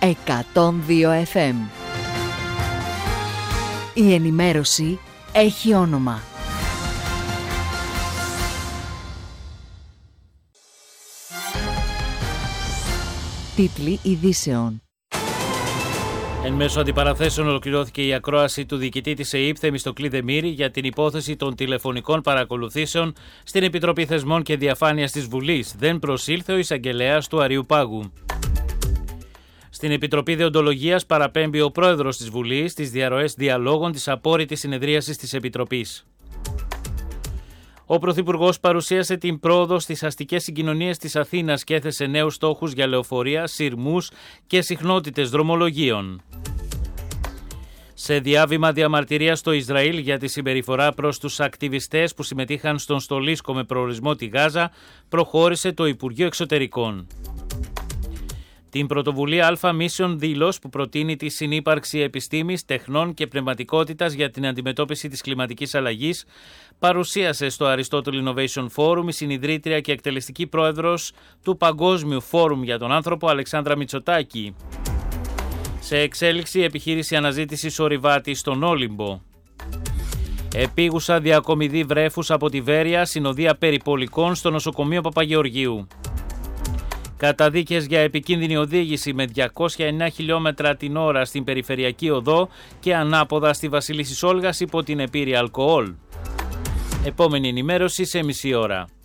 102 FM. Η ενημέρωση έχει όνομα. Τίτλοι ειδήσεων. Εν μέσω αντιπαραθέσεων ολοκληρώθηκε η ακρόαση του διοικητή της ΕΥΠ Θεμιστοκλή Δεμήρη για την υπόθεση των τηλεφωνικών παρακολουθήσεων στην Επιτροπή Θεσμών και Διαφάνειας της Βουλής. Δεν προσήλθε ο εισαγγελέας του Αριουπάγου. Στην Επιτροπή Δεοντολογίας παραπέμπει ο πρόεδρος της Βουλής στις διαρροές διαλόγων της απόρριτης συνεδρίασης της Επιτροπής. Ο Πρωθυπουργός παρουσίασε την πρόοδο στις αστικές συγκοινωνίες της Αθήνας και έθεσε νέους στόχους για λεωφορεία, σειρμούς και συχνότητες δρομολογίων. Σε διάβημα διαμαρτυρίας στο Ισραήλ για τη συμπεριφορά προς τους ακτιβιστές που συμμετείχαν στον στολίσκο με προορισμό τη Γάζα, προχώρησε το Υπουργείο Εξωτερικών. Την πρωτοβουλία Alpha Mission Delos που προτείνει τη συνύπαρξη επιστήμης, τεχνών και πνευματικότητας για την αντιμετώπιση της κλιματικής αλλαγής παρουσίασε στο Aristotle Innovation Forum η συνιδρύτρια και εκτελεστική πρόεδρος του Παγκόσμιου Φόρουμ για τον Άνθρωπο Αλεξάνδρα Μητσοτάκη. Σε εξέλιξη επιχείρηση αναζήτησης ορειβάτη στον Όλυμπο. Επίγουσα διακομιδή βρέφους από τη Βέρεια, συνοδεία περιπολικών στο νοσοκομείο Παπαγεωργίου. Καταδίκες για επικίνδυνη οδήγηση με 209 χιλιόμετρα την ώρα στην περιφερειακή οδό και ανάποδα στη Βασιλίσσης Όλγας υπό την επίρρεια αλκοόλ. Επόμενη ενημέρωση σε μισή ώρα.